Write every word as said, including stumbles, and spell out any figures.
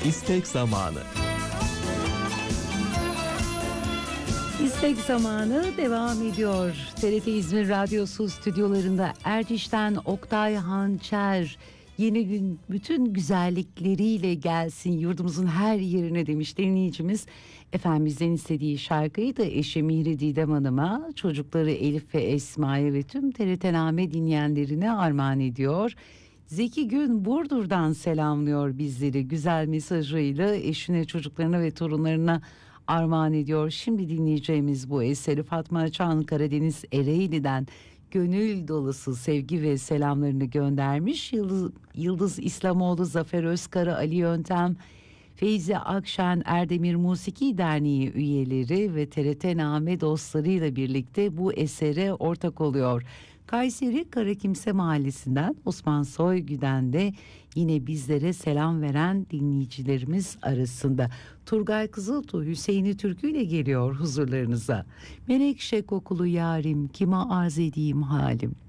İstek Zamanı. İstek Zamanı devam ediyor. T R T İzmir Radyosu stüdyolarında Erciş'ten Oktay Hançer yeni gün bütün güzellikleriyle gelsin yurdumuzun her yerine demiş dinleyicimiz. Efendim bizden istediği şarkıyı da eşi Mihri Didem Hanım'a, çocukları Elif ve Esma'ya ve tüm T R T Name dinleyenlerine armağan ediyor. Zeki Gün Burdur'dan selamlıyor bizleri güzel mesajıyla, eşine, çocuklarına ve torunlarına armağan ediyor. Şimdi dinleyeceğimiz bu eseri Fatma Çağan Karadeniz Ereğli'den gönül dolusu sevgi ve selamlarını göndermiş. Yıldız, Yıldız İslamoğlu, Zafer Özkara, Ali Yöntem, Feyzi Akşen, Erdemir Musiki Derneği üyeleri ve T R T Name dostlarıyla birlikte bu esere ortak oluyor. Kayseri Karakimse Mahallesi'nden Osman Soygü'den de yine bizlere selam veren dinleyicilerimiz arasında. Turgay Kızıltuğ Hüseyin'i Türkü ile geliyor huzurlarınıza. Menekşe kokulu yarim, kime arz edeyim halim.